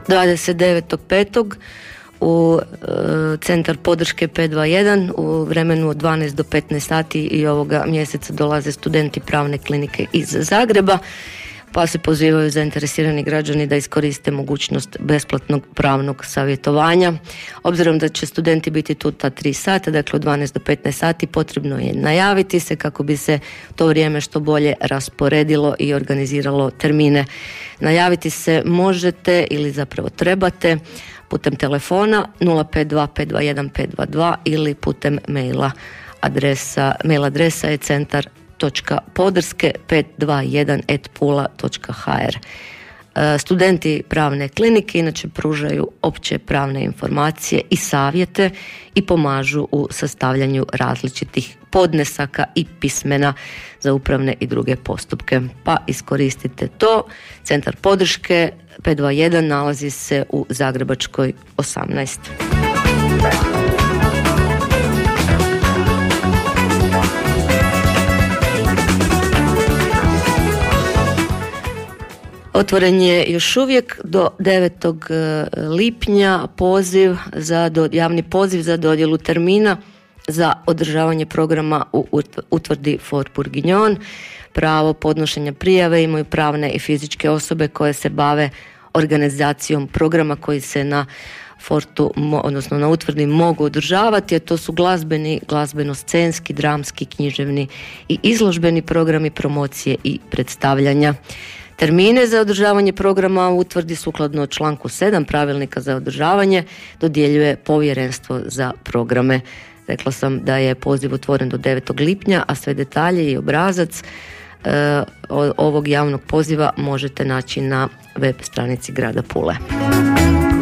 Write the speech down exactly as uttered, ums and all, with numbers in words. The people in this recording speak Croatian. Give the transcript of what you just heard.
dvadeset devetog petog u e, centar podrške pet dva jedan u vremenu od dvanaest do petnaest sati i ovoga mjeseca dolaze studenti Pravne klinike iz Zagreba, pa se pozivaju zainteresirani građani da iskoriste mogućnost besplatnog pravnog savjetovanja. Obzirom da će studenti biti tu ta tri sata, dakle od dvanaest do petnaest sati, potrebno je najaviti se kako bi se to vrijeme što bolje rasporedilo i organiziralo termine. Najaviti se možete ili zapravo trebate putem telefona nula pet dva pet dva jedan pet dva dva ili putem maila. Adresa, mail adresa je centar točka podrske pet dva jedan at pula točka ha er. Studenti Pravne klinike inače pružaju opće pravne informacije i savjete i pomažu u sastavljanju različitih podnesaka i pismena za upravne i druge postupke. Pa iskoristite to. Centar podrške pet dva jedan nalazi se u Zagrebačkoj osamnaest. Otvoren je još uvijek do devetog lipnja poziv za do, javni poziv za dodjelu termina za održavanje programa u utvrdi Fort Bourguignon. Pravo podnošenja prijave imaju pravne i fizičke osobe koje se bave organizacijom programa koji se na Fortu, odnosno na utvrdi mogu održavati, a to su glazbeni, glazbeno-scenski, dramski, književni i izložbeni programi promocije i predstavljanja. Termine za održavanje programa u utvrdi sukladno članku sedam pravilnika za održavanje dodjeljuje Povjerenstvo za programe. Rekla sam da je poziv otvoren do devetog lipnja, a sve detalje i obrazac e, ovog javnog poziva možete naći na web stranici grada Pule.